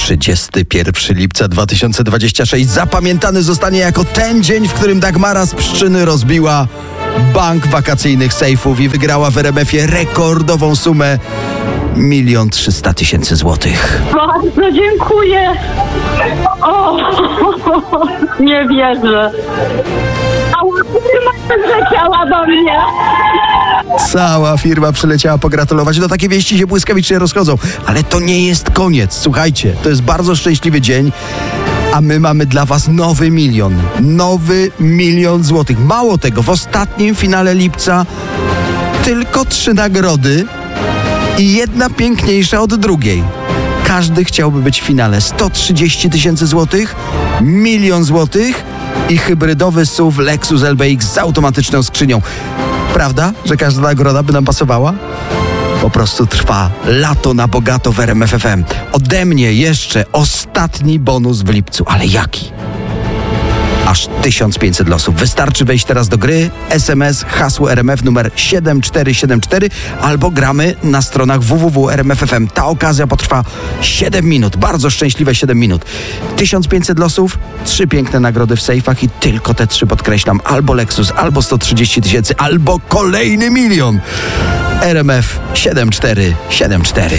31 lipca 2026 zapamiętany zostanie jako ten dzień, w którym Dagmara z Pszczyny rozbiła bank wakacyjnych sejfów i wygrała w RMF-ie rekordową sumę 1 300 000 złotych. Bardzo dziękuję. O, nie wierzę. Cała firma zleciała do mnie. Cała firma przyleciała pogratulować. No takie wieści się błyskawicznie rozchodzą. Ale to nie jest koniec. Słuchajcie, to jest bardzo szczęśliwy dzień. A my mamy dla was nowy milion. Nowy 1 000 000 złotych. Mało tego, w ostatnim finale lipca tylko 3 nagrody i jedna piękniejsza od drugiej. Każdy chciałby być w finale. 130 000 złotych, 1 000 000 złotych i hybrydowy SUV Lexus LBX z automatyczną skrzynią. Prawda, że każda nagroda by nam pasowała? Po prostu trwa lato na bogato w RMF FM. Ode mnie jeszcze ostatni bonus w lipcu. Ale jaki? Aż 1500 losów. Wystarczy wejść teraz do gry, SMS, hasło RMF numer 7474 albo gramy na stronach www.rmf.fm. Ta okazja potrwa 7 minut. Bardzo szczęśliwe 7 minut. 1500 losów, 3 piękne nagrody w sejfach i tylko te 3 podkreślam. Albo Lexus, albo 130 000, albo kolejny 1 000 000. RMF 7474.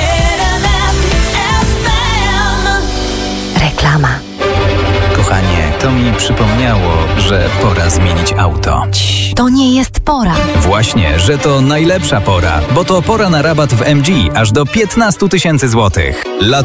Reklama. Kochanie, to mi przypomniało, że pora zmienić auto. To nie jest pora. Właśnie, że to najlepsza pora, bo to pora na rabat w MG aż do 15 000 złotych.